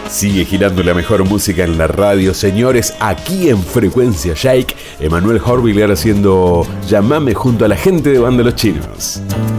Sigue girando la mejor música en la radio, señores, aquí en Frecuencia Shake. Emanuel Horviller haciendo Llamame junto a la gente de Banda Los Chinos.